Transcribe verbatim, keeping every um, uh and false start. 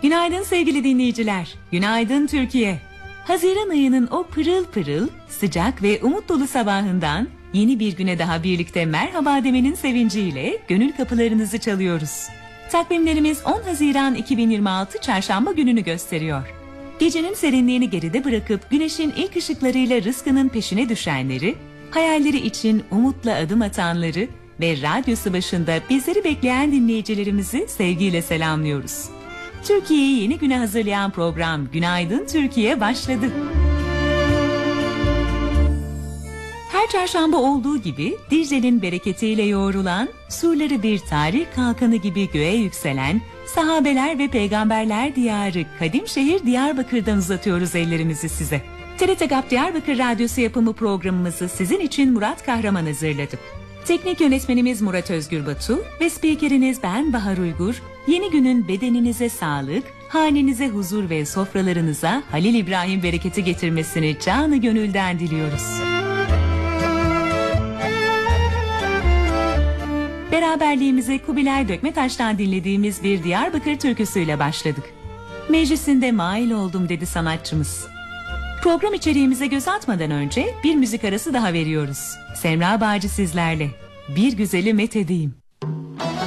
Günaydın sevgili dinleyiciler, günaydın Türkiye. Haziran ayının o pırıl pırıl, sıcak ve umut dolu sabahından yeni bir güne daha birlikte merhaba demenin sevinciyle gönül kapılarınızı çalıyoruz. Takvimlerimiz on Haziran iki bin yirmi altı Çarşamba gününü gösteriyor. Gecenin serinliğini geride bırakıp güneşin ilk ışıklarıyla rızkının peşine düşenleri, hayalleri için umutla adım atanları ve radyosu başında bizleri bekleyen dinleyicilerimizi sevgiyle selamlıyoruz. Türkiye'yi yeni güne hazırlayan program Günaydın Türkiye başladı. Her çarşamba olduğu gibi Dicle'nin bereketiyle yoğrulan, surları bir tarih kalkanı gibi göğe yükselen, sahabeler ve peygamberler diyarı kadim şehir Diyarbakır'dan uzatıyoruz ellerimizi size. T R T GAP Diyarbakır Radyosu yapımı programımızı sizin için Murat Kahraman hazırladı. Teknik yönetmenimiz Murat Özgür Batu ve spikeriniz ben Bahar Uygur. Yeni günün bedeninize sağlık, hanenize huzur ve sofralarınıza Halil İbrahim bereketi getirmesini canı gönülden diliyoruz. Beraberliğimize Kubilay Dökmetaş'tan dinlediğimiz bir Diyarbakır türküsüyle başladık. Meclisinde mail oldum dedi sanatçımız. Program içeriğimize göz atmadan önce bir müzik arası daha veriyoruz. Semra Bağcı sizlerle. Bir güzeli methedeyim.